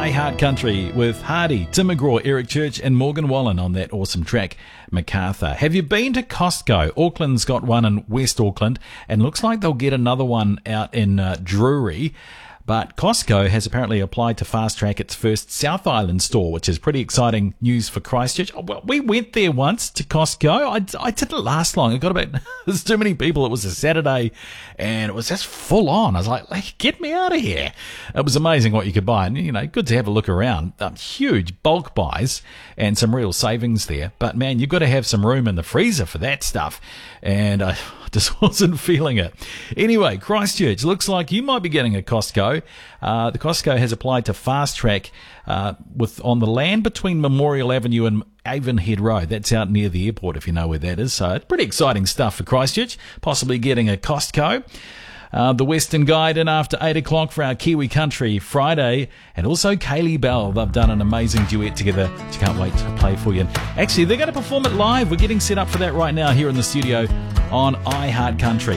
I Heart Country with Hardy, Tim McGraw, Eric Church and Morgan Wallen on that awesome track, MacArthur. Have you been to Costco? Auckland's got one in West Auckland and looks like they'll get another one out in Drury. But Costco has apparently applied to fast-track its first South Island store, which is pretty exciting news for Christchurch. Oh, well, we went there once to Costco. I didn't last long. It got about, there's too many people. It was a Saturday, and it was just full on. I was like, get me out of here. It was amazing what you could buy, and, you know, good to have a look around. Huge bulk buys and some real savings there. But, man, you've got to have some room in the freezer for that stuff, and I just wasn't feeling it. Anyway, Christchurch, looks like you might be getting a Costco. The Costco has applied to fast track on the land between Memorial Avenue and Avonhead Road. That's out near the airport, if you know where that is. So it's pretty exciting stuff for Christchurch, possibly getting a Costco. The Western Guide in after 8 o'clock for our Kiwi Country Friday, and also Kaylee Bell. They've done an amazing duet together. Just can't wait to play for you. And actually, they're going to perform it live. We're getting set up for that right now here in the studio on I Heart Country.